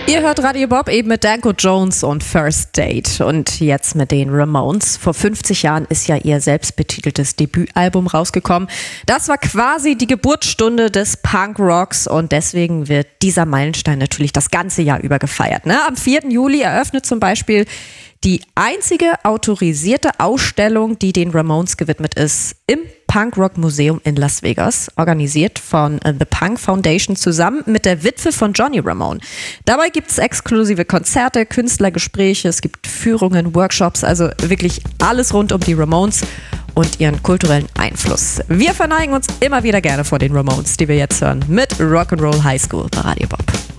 Ihr hört Radio Bob eben mit Danko Jones und First Date und jetzt mit den Ramones. Vor 50 Jahren ist ja ihr selbstbetiteltes Debütalbum rausgekommen. Das war quasi die Geburtsstunde des Punkrocks und deswegen wird dieser Meilenstein natürlich das ganze Jahr über gefeiert. Ne? Am 4. Juli eröffnet zum Beispiel die einzige autorisierte Ausstellung, die den Ramones gewidmet ist, im Punkrock-Museum in Las Vegas, organisiert von The Punk Foundation zusammen mit der Witwe von Johnny Ramone. Dabei gibt es exklusive Konzerte, Künstlergespräche, es gibt Führungen, Workshops, also wirklich alles rund um die Ramones und ihren kulturellen Einfluss. Wir verneigen uns immer wieder gerne vor den Ramones, die wir jetzt hören, mit Rock'n'Roll High School bei Radio Bob.